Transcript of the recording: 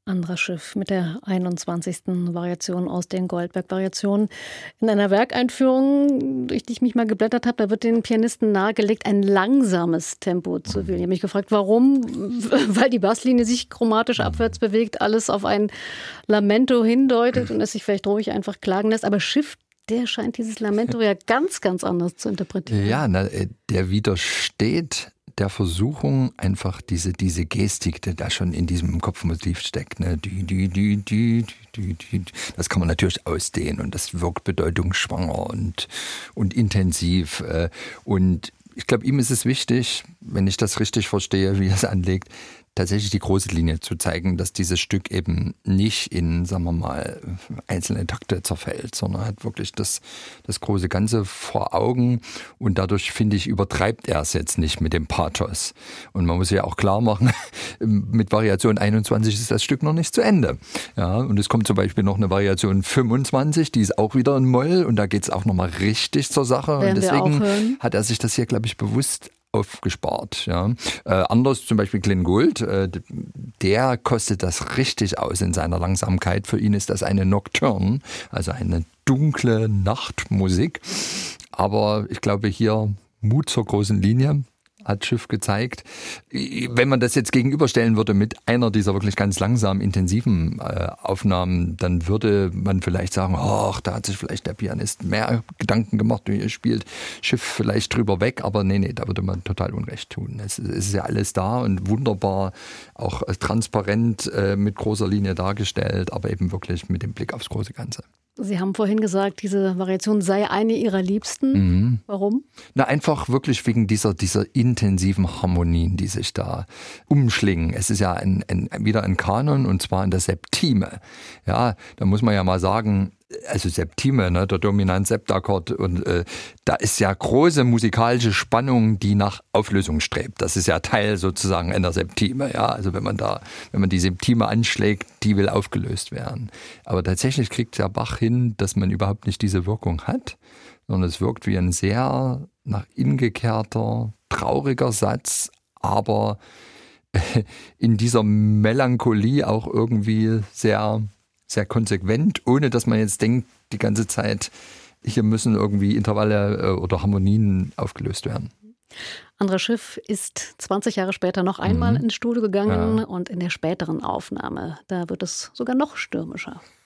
Andras Schiff mit der 21. Variation aus den Goldberg-Variationen. In einer Werkeinführung, durch die ich mich mal geblättert habe, da wird den Pianisten nahegelegt, ein langsames Tempo zu wählen. Ich habe mich gefragt, warum? Weil die Basslinie sich chromatisch abwärts bewegt, alles auf ein Lamento hindeutet und es sich vielleicht ruhig einfach klagen lässt. Aber Schiff, der scheint dieses Lamento ja ganz, ganz anders zu interpretieren. Ja, der widersteht der Versuchung, einfach diese Gestik, die da schon in diesem Kopfmotiv steckt. Ne? Das kann man natürlich ausdehnen und das wirkt bedeutungsschwanger und intensiv. Und ich glaube, ihm ist es wichtig, wenn ich das richtig verstehe, wie er es anlegt, tatsächlich die große Linie zu zeigen, dass dieses Stück eben nicht in, sagen wir mal, einzelne Takte zerfällt, sondern hat wirklich das große Ganze vor Augen und dadurch, finde ich, übertreibt er es jetzt nicht mit dem Pathos. Und man muss ja auch klar machen, mit Variation 21 ist das Stück noch nicht zu Ende. Ja, und es kommt zum Beispiel noch eine Variation 25, die ist auch wieder in Moll und da geht es auch nochmal richtig zur Sache. Und deswegen hat er sich das hier, glaube ich, bewusst aufgespart. Ja. Anders zum Beispiel Glenn Gould, der kostet das richtig aus in seiner Langsamkeit. Für ihn ist das eine Nocturne, also eine dunkle Nachtmusik. Aber ich glaube hier Mut zur großen Linie hat Schiff gezeigt. Wenn man das jetzt gegenüberstellen würde mit einer dieser wirklich ganz langsam intensiven Aufnahmen, dann würde man vielleicht sagen, ach, da hat sich vielleicht der Pianist mehr Gedanken gemacht, wie er spielt, Schiff vielleicht drüber weg, aber nee, da würde man total Unrecht tun. Es ist ja alles da und wunderbar, auch transparent mit großer Linie dargestellt, aber eben wirklich mit dem Blick aufs große Ganze. Sie haben vorhin gesagt, diese Variation sei eine Ihrer Liebsten. Mhm. Warum? Na, einfach wirklich wegen dieser intensiven Harmonien, die sich da umschlingen. Es ist ja wieder ein Kanon und zwar in der Septime. Ja, da muss man ja mal sagen, also Septime, ne, der Dominant-Septakkord und da ist ja große musikalische Spannung, die nach Auflösung strebt. Das ist ja Teil sozusagen einer Septime. Ja, also wenn man die Septime anschlägt, die will aufgelöst werden. Aber tatsächlich kriegt der Bach hin, dass man überhaupt nicht diese Wirkung hat, sondern es wirkt wie ein sehr nach innen gekehrter, trauriger Satz, aber in dieser Melancholie auch irgendwie sehr sehr konsequent, ohne dass man jetzt denkt, die ganze Zeit, hier müssen irgendwie Intervalle oder Harmonien aufgelöst werden. Andras Schiff ist 20 Jahre später noch einmal ins Studio gegangen und in der späteren Aufnahme, da wird es sogar noch stürmischer.